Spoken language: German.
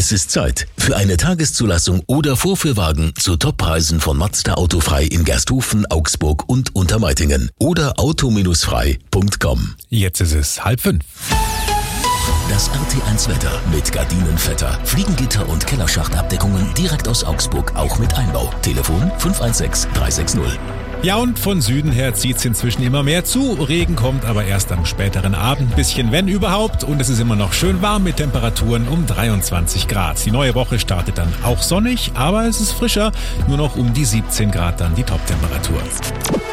Es ist Zeit für eine Tageszulassung oder Vorführwagen zu Toppreisen von Mazda Autofrei in Gersthofen, Augsburg und Untermeitingen oder auto-frei.com. Jetzt ist es 4:30. Das RT1 Wetter mit Gardinenvetter, Fliegengitter und Kellerschachtabdeckungen direkt aus Augsburg, auch mit Einbau. Telefon 516 360. Ja, und von Süden her zieht's inzwischen immer mehr zu. Regen kommt aber erst am späteren Abend, bisschen wenn überhaupt. Und es ist immer noch schön warm mit Temperaturen um 23 Grad. Die neue Woche startet dann auch sonnig, aber es ist frischer. Nur noch um die 17 Grad dann die Toptemperatur.